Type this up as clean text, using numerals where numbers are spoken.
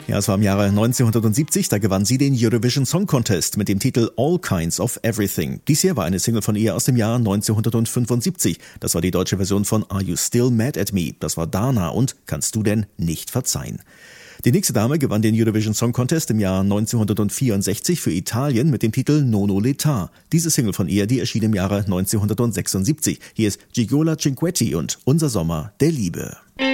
Ja, es war im Jahre 1970, da gewann sie den Eurovision Song Contest mit dem Titel All Kinds of Everything. Dies hier war eine Single von ihr aus dem Jahr 1975. Das war die deutsche Version von Are You Still Mad at Me? Das war Dana und Kannst du denn nicht verzeihen? Die nächste Dame gewann den Eurovision Song Contest im Jahr 1964 für Italien mit dem Titel Nono l'età. Diese Single von ihr, die erschien im Jahre 1976. Hier ist Gigliola Cinquetti und Unser Sommer der Liebe.